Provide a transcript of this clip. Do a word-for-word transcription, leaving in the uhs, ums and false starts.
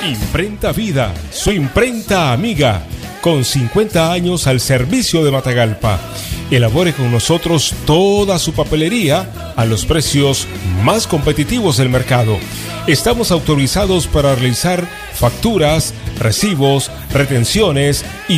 Imprenta Vida, su imprenta amiga, con cincuenta años al servicio de Matagalpa. Elabore con nosotros toda su papelería a los precios más competitivos del mercado. Estamos autorizados para realizar facturas, recibos, retenciones y